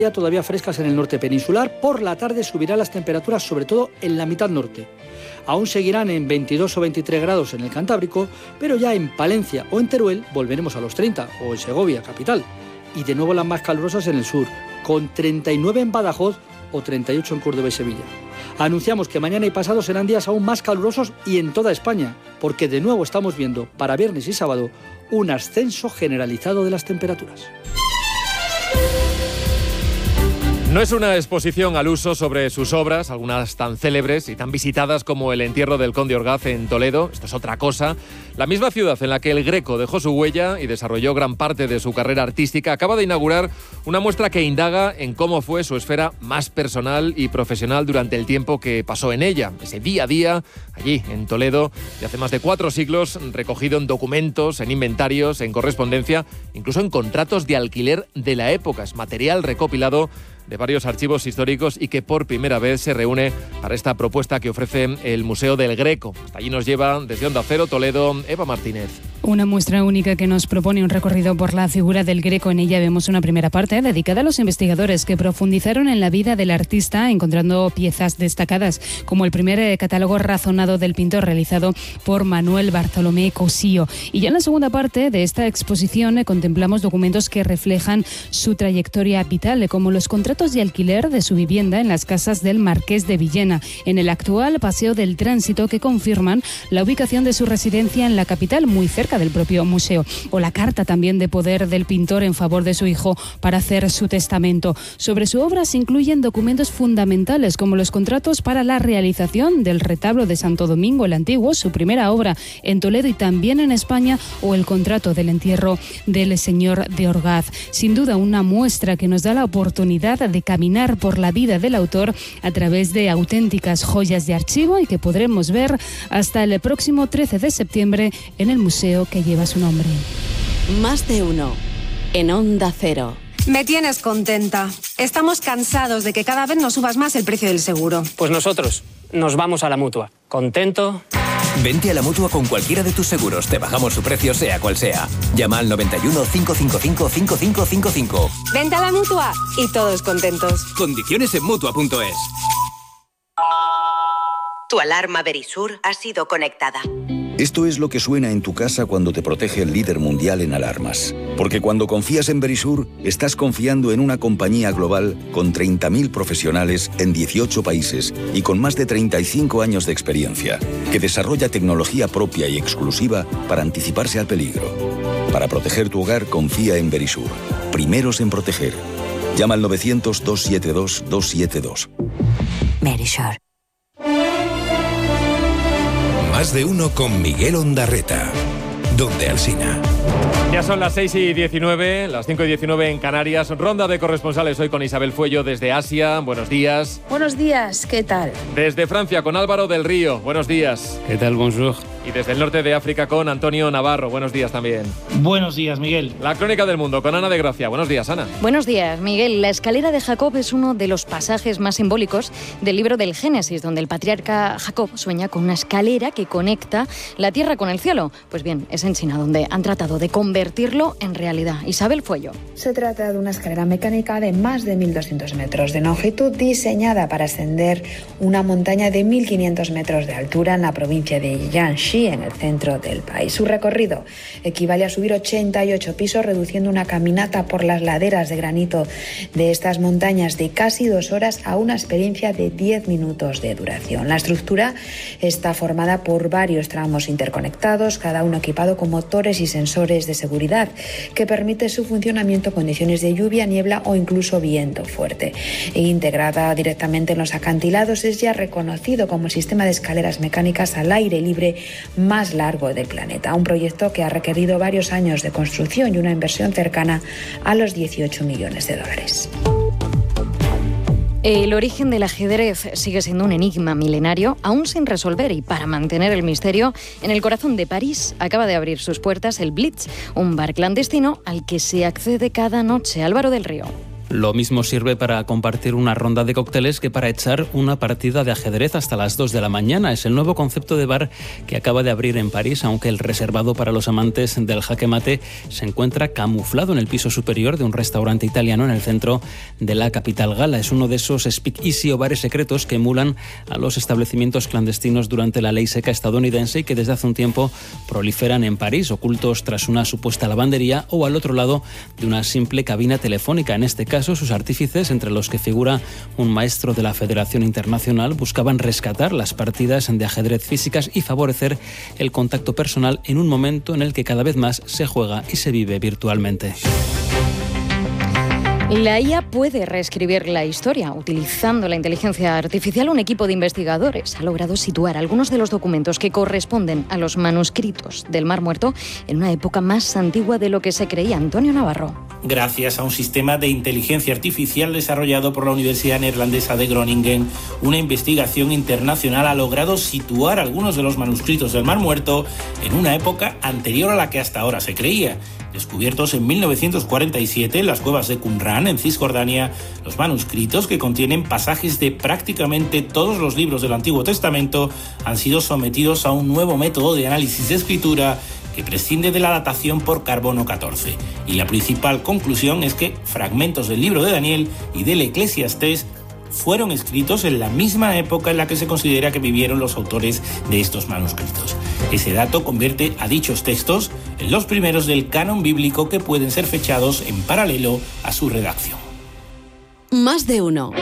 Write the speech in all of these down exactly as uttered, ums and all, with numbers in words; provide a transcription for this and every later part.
todavía frescas en el norte peninsular. Por la tarde subirán las temperaturas, sobre todo en la mitad norte. Aún seguirán en veintidós o veintitrés grados en el Cantábrico, pero ya en Palencia o en Teruel volveremos a los treinta, o en Segovia, capital. Y de nuevo las más calurosas en el sur, con treinta y nueve en Badajoz o treinta y ocho en Córdoba y Sevilla. Anunciamos que mañana y pasado serán días aún más calurosos y en toda España, porque de nuevo estamos viendo para viernes y sábado un ascenso generalizado de las temperaturas. No es una exposición al uso sobre sus obras, algunas tan célebres y tan visitadas como el entierro del conde Orgaz en Toledo. Esto es otra cosa. La misma ciudad en la que el Greco dejó su huella y desarrolló gran parte de su carrera artística acaba de inaugurar una muestra que indaga en cómo fue su esfera más personal y profesional durante el tiempo que pasó en ella. Ese día a día, allí en Toledo, de hace más de cuatro siglos, recogido en documentos, en inventarios, en correspondencia, incluso en contratos de alquiler de la época. Es material recopilado de varios archivos históricos y que por primera vez se reúne para esta propuesta que ofrece el Museo del Greco. Hasta allí nos lleva desde Onda Cero Toledo Eva Martínez. Una muestra única que nos propone un recorrido por la figura del Greco. En ella vemos una primera parte dedicada a los investigadores que profundizaron en la vida del artista, encontrando piezas destacadas, como el primer catálogo razonado del pintor realizado por Manuel Bartolomé Cosío. Y ya en la segunda parte de esta exposición contemplamos documentos que reflejan su trayectoria vital, como los contratos de alquiler de su vivienda en las casas del Marqués de Villena, en el actual Paseo del Tránsito, que confirman la ubicación de su residencia en la capital, muy cerca del propio museo, o la carta también de poder del pintor en favor de su hijo para hacer su testamento. Sobre su obra se incluyen documentos fundamentales como los contratos para la realización del retablo de Santo Domingo el Antiguo, su primera obra en Toledo y también en España, o el contrato del entierro del señor de Orgaz. Sin duda una muestra que nos da la oportunidad de caminar por la vida del autor a través de auténticas joyas de archivo y que podremos ver hasta el próximo trece de septiembre en el museo que lleva su nombre. Más de uno en Onda Cero. Me tienes contenta. Estamos cansados de que cada vez nos subas más el precio del seguro. Pues nosotros nos vamos a la Mutua. ¿Contento? Vente a la Mutua con cualquiera de tus seguros. Te bajamos su precio sea cual sea. Llama al noventa y uno, cinco cinco cinco, cinco cinco cinco cinco. Vente a la Mutua y todos contentos. Condiciones en Mutua punto es. Tu alarma Verisur ha sido conectada. Esto es lo que suena en tu casa cuando te protege el líder mundial en alarmas. Porque cuando confías en Verisur, estás confiando en una compañía global con treinta mil profesionales en dieciocho países y con más de treinta y cinco años de experiencia, que desarrolla tecnología propia y exclusiva para anticiparse al peligro. Para proteger tu hogar, confía en Verisur. Primeros en proteger. Llama al novecientos, doscientos setenta y dos, doscientos setenta y dos. Verisur. Más de uno con Miguel Ondarreta. ¿Dónde Alsina? Ya son las seis y diecinueve, las cinco y diecinueve en Canarias. Ronda de corresponsales hoy con Isabel Fuello desde Asia. Buenos días. Buenos días, ¿qué tal? Desde Francia con Álvaro del Río. Buenos días. ¿Qué tal, bonjour? Y desde el norte de África con Antonio Navarro. Buenos días también. Buenos días, Miguel. La crónica del mundo con Ana de Gracia. Buenos días, Ana. Buenos días, Miguel. La escalera de Jacob es uno de los pasajes más simbólicos del libro del Génesis, donde el patriarca Jacob sueña con una escalera que conecta la tierra con el cielo. Pues bien, es en China donde han tratado de convertirlo en realidad. Isabel Fuello. Se trata de una escalera mecánica de más de mil doscientos metros de longitud, diseñada para ascender una montaña de mil quinientos metros de altura en la provincia de Jiangxi, en el centro del país. Su recorrido equivale a subir ochenta y ocho pisos, reduciendo una caminata por las laderas de granito de estas montañas de casi dos horas a una experiencia de diez minutos de duración. La estructura está formada por varios tramos interconectados, cada uno equipado con motores y sensores de seguridad que permite su funcionamiento en condiciones de lluvia, niebla o incluso viento fuerte. E integrada directamente en los acantilados, es ya reconocido como el sistema de escaleras mecánicas al aire libre más largo del planeta. Un proyecto que ha requerido varios años de construcción y una inversión cercana a los dieciocho millones de dólares. El origen del ajedrez sigue siendo un enigma milenario, aún sin resolver, y para mantener el misterio, en el corazón de París acaba de abrir sus puertas el Blitz, un bar clandestino al que se accede cada noche. Álvaro del Río. Lo mismo sirve para compartir una ronda de cócteles que para echar una partida de ajedrez hasta las dos de la mañana. Es el nuevo concepto de bar que acaba de abrir en París, aunque el reservado para los amantes del jaque mate se encuentra camuflado en el piso superior de un restaurante italiano en el centro de la capital gala. Es uno de esos speakeasy o bares secretos que emulan a los establecimientos clandestinos durante la ley seca estadounidense y que desde hace un tiempo proliferan en París, ocultos tras una supuesta lavandería o al otro lado de una simple cabina telefónica. En este caso, sus artífices, entre los que figura un maestro de la Federación Internacional, buscaban rescatar las partidas de ajedrez físicas y favorecer el contacto personal en un momento en el que cada vez más se juega y se vive virtualmente. La I A puede reescribir la historia. Utilizando la inteligencia artificial, un equipo de investigadores ha logrado situar algunos de los documentos que corresponden a los manuscritos del Mar Muerto en una época más antigua de lo que se creía. Antonio Navarro. Gracias a un sistema de inteligencia artificial desarrollado por la Universidad Neerlandesa de Groningen, una investigación internacional ha logrado situar algunos de los manuscritos del Mar Muerto en una época anterior a la que hasta ahora se creía. Descubiertos en mil novecientos cuarenta y siete en las cuevas de Qumran, en Cisjordania, los manuscritos, que contienen pasajes de prácticamente todos los libros del Antiguo Testamento, han sido sometidos a un nuevo método de análisis de escritura que prescinde de la datación por carbono catorce. Y la principal conclusión es que fragmentos del libro de Daniel y del Eclesiastés fueron escritos en la misma época en la que se considera que vivieron los autores de estos manuscritos. Ese dato convierte a dichos textos en los primeros del canon bíblico que pueden ser fechados en paralelo a su redacción. Más de uno.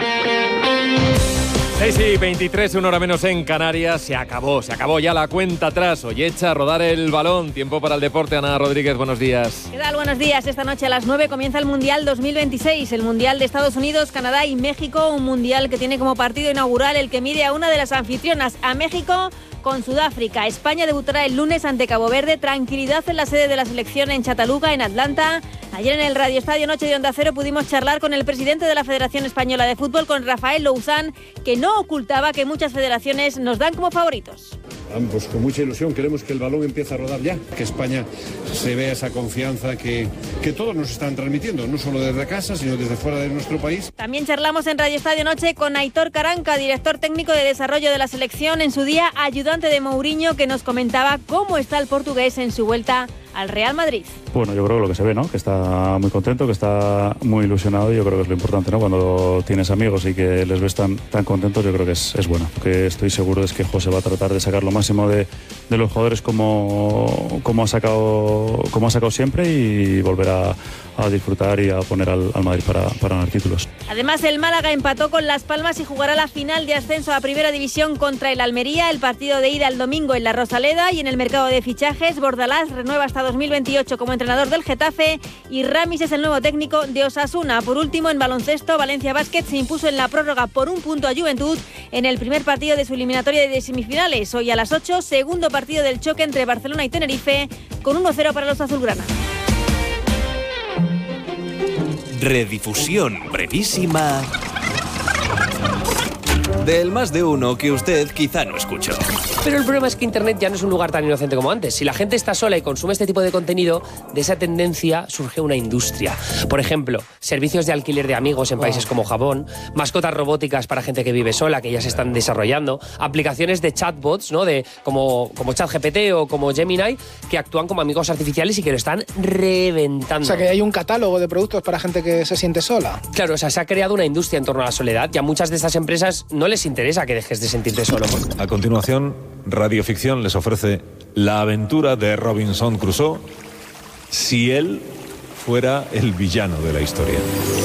seis y veintitrés, una hora menos en Canarias. Se acabó, se acabó ya la cuenta atrás. Hoy echa a rodar el balón. Tiempo para el deporte. Ana Rodríguez, buenos días. ¿Qué tal? Buenos días. Esta noche a las nueve comienza el Mundial dos mil veintiséis. El Mundial de Estados Unidos, Canadá y México. Un Mundial que tiene como partido inaugural el que mide a una de las anfitrionas, a México, con Sudáfrica. España debutará el lunes ante Cabo Verde. Tranquilidad en la sede de la selección en Chattanooga, en Atlanta. Ayer en el Radio Estadio Noche de Onda Cero pudimos charlar con el presidente de la Federación Española de Fútbol, con Rafael Louzán, que no ocultaba que muchas federaciones nos dan como favoritos. Ambos con mucha ilusión queremos que el balón empiece a rodar ya, que España se vea esa confianza que, que todos nos están transmitiendo, no solo desde casa, sino desde fuera de nuestro país. También charlamos en Radio Estadio Noche con Aitor Caranca, director técnico de desarrollo de la selección, en su día ayudante de Mourinho, que nos comentaba cómo está el portugués en su vuelta al Real Madrid. Bueno, yo creo lo que se ve, ¿no? Que está muy contento, que está muy ilusionado, y yo creo que es lo importante, ¿no? Cuando tienes amigos y que les ves tan, tan contentos, yo creo que es, es bueno. Lo que estoy seguro es que José va a tratar de sacar lo máximo de, de los jugadores como, como, ha sacado, como ha sacado siempre, y volver a, a disfrutar y a poner al, al Madrid para, para ganar títulos. Además, el Málaga empató con Las Palmas y jugará la final de ascenso a Primera División contra el Almería. El partido de ida el domingo en la Rosaleda. Y en el mercado de fichajes, Bordalás renueva hasta dos mil veintiocho como entrenador del Getafe y Ramis es el nuevo técnico de Osasuna. Por último, en baloncesto, Valencia Basket se impuso en la prórroga por un punto a Juventud en el primer partido de su eliminatoria de semifinales. Hoy a las ocho, segundo partido del choque entre Barcelona y Tenerife, con uno cero para los azulgrana. Redifusión brevísima del Más de Uno que usted quizá no escuchó. Pero el problema es que Internet ya no es un lugar tan inocente como antes. Si la gente está sola y consume este tipo de contenido, de esa tendencia surge una industria. Por ejemplo, servicios de alquiler de amigos en países como Japón, mascotas robóticas para gente que vive sola, que ya se están desarrollando, aplicaciones de chatbots, ¿no? de, como, como ChatGPT o como Gemini, que actúan como amigos artificiales y que lo están reventando. O sea, que hay un catálogo de productos para gente que se siente sola. Claro, o sea, se ha creado una industria en torno a la soledad, y a muchas de estas empresas no les interesa que dejes de sentirte solo. A continuación, Radioficción les ofrece la aventura de Robinson Crusoe si él fuera el villano de la historia.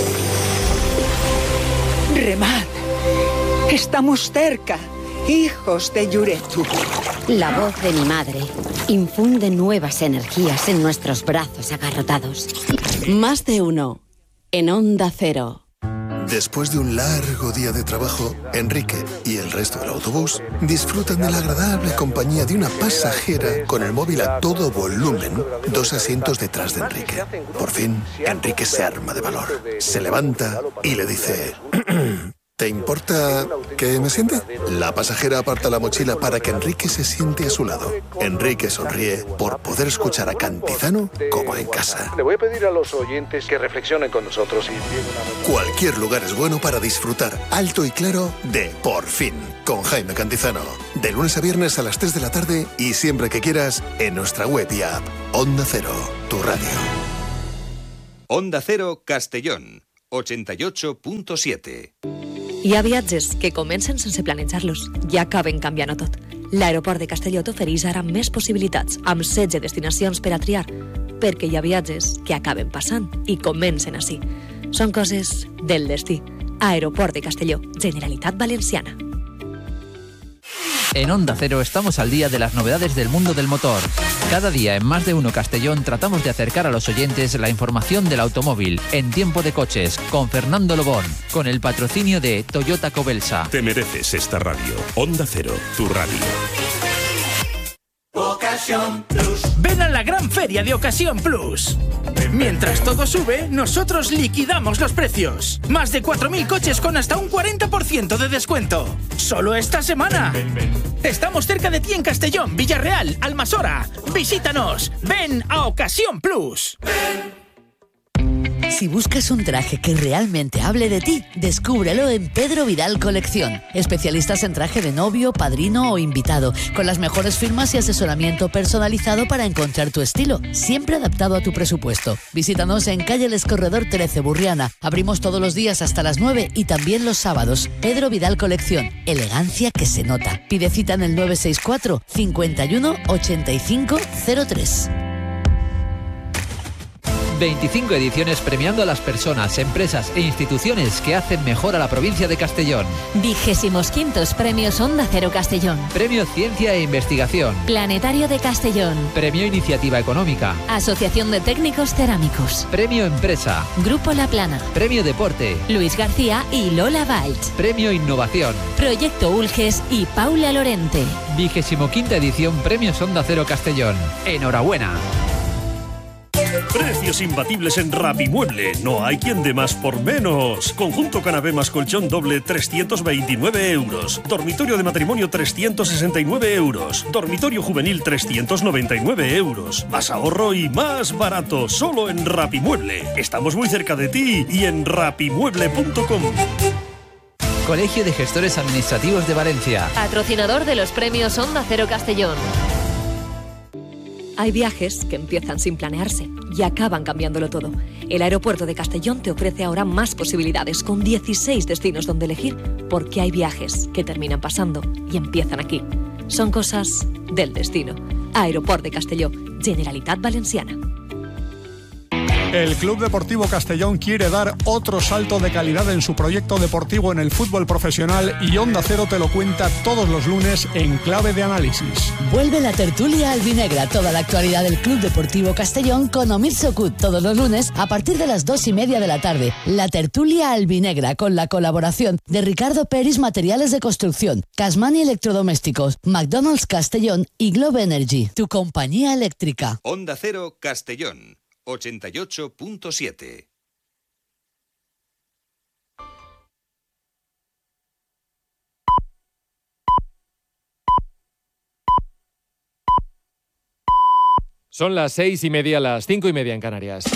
Remad, estamos cerca, hijos de Yuretu. La voz de mi madre infunde nuevas energías en nuestros brazos agarrotados. Más de uno en Onda Cero. Después de un largo día de trabajo, Enrique y el resto del autobús disfrutan de la agradable compañía de una pasajera con el móvil a todo volumen, dos asientos detrás de Enrique. Por fin, Enrique se arma de valor, se levanta y le dice: ¿Te importa que me siente? La pasajera aparta la mochila para que Enrique se siente a su lado. Enrique sonríe por poder escuchar a Cantizano como en casa. Le voy a pedir a los oyentes que reflexionen con nosotros y... Cualquier lugar es bueno para disfrutar alto y claro de Por Fin, con Jaime Cantizano. De lunes a viernes a las tres de la tarde y siempre que quieras en nuestra web y app. Onda Cero, tu radio. Onda Cero, Castellón, ochenta y ocho punto siete. Hi ha viatges que comencen sense planejar-los i acaben canviant-ho tot. L'aeroport de Castelló t'ofereix ara més possibilitats, amb setze destinacions per a triar, perquè hi ha viatges que acaben passant i comencen així. Són coses del destí. Aeroport de Castelló, Generalitat Valenciana. En Onda Cero estamos al día de las novedades del mundo del motor. Cada día en Más de Uno Castellón tratamos de acercar a los oyentes la información del automóvil en Tiempo de Coches con Fernando Lobón, con el patrocinio de Toyota Cobelsa. Te mereces esta radio. Onda Cero, tu radio. Ocasión Plus. Ven a la gran feria de Ocasión Plus. Mientras todo sube, nosotros liquidamos los precios. Más de cuatro mil coches con hasta un cuarenta por ciento de descuento. Solo esta semana. Ven, ven, ven. Estamos cerca de ti en Castellón, Villarreal, Almasora. Visítanos. Ven a Ocasión Plus. Ven. Si buscas un traje que realmente hable de ti, descúbrelo en Pedro Vidal Colección. Especialistas en traje de novio, padrino o invitado, con las mejores firmas y asesoramiento personalizado para encontrar tu estilo, siempre adaptado a tu presupuesto. Visítanos en calle El Escorredor trece, Burriana. Abrimos todos los días hasta las nueve y también los sábados. Pedro Vidal Colección, elegancia que se nota. Pide cita en el nueve seis cuatro, cincuenta y uno, ochenta y cinco cero tres. veinticinco ediciones premiando a las personas, empresas e instituciones que hacen mejor a la provincia de Castellón. Vigésimos quintos Premios Onda Cero Castellón. Premio Ciencia e Investigación. Planetario de Castellón. Premio Iniciativa Económica. Asociación de Técnicos Cerámicos. Premio Empresa. Grupo La Plana. Premio Deporte. Luis García y Lola Valls. Premio Innovación. Proyecto Ulges y Paula Lorente. Vigésimo quinta edición Premios Onda Cero Castellón. Enhorabuena. Precios imbatibles en Rapimueble. No hay quien dé más por menos. Conjunto canapé más colchón doble, trescientos veintinueve euros. Dormitorio de matrimonio, trescientos sesenta y nueve euros. Dormitorio juvenil, trescientos noventa y nueve euros. Más ahorro y más barato. Solo en Rapimueble. Estamos muy cerca de ti y en rapimueble punto com. Colegio de Gestores Administrativos de Valencia. Patrocinador de los Premios Onda Cero Castellón. Hay viajes que empiezan sin planearse y acaban cambiándolo todo. El aeropuerto de Castellón te ofrece ahora más posibilidades, con dieciséis destinos donde elegir, porque hay viajes que terminan pasando y empiezan aquí. Son cosas del destino. Aeropuerto de Castellón, Generalitat Valenciana. El Club Deportivo Castellón quiere dar otro salto de calidad en su proyecto deportivo en el fútbol profesional y Onda Cero te lo cuenta todos los lunes en Clave de Análisis. Vuelve la tertulia albinegra, toda la actualidad del Club Deportivo Castellón con Omir Sokut todos los lunes a partir de las dos y media de la tarde. La tertulia albinegra con la colaboración de Ricardo Peris Materiales de Construcción, Casmani Electrodomésticos, McDonald's Castellón y Globe Energy, tu compañía eléctrica. Onda Cero Castellón. ochenta y ocho punto siete. Son las seis y media, las cinco y media en Canarias.